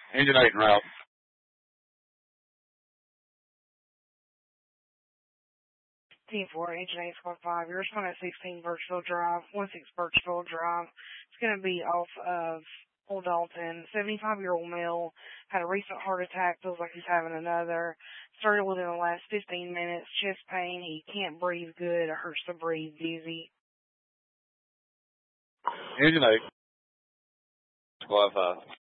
Engine 8 and route. Team 4, Engine 8, Squad 5. You're responding at 16 Birchville Drive, 16 Birchville Drive. It's going to be off of Old Dalton. 75-year-old male had a recent heart attack, feels like he's having another. Started within the last 15 minutes, chest pain, he can't breathe good, it hurts to breathe, dizzy. Engine 8, Squad 5.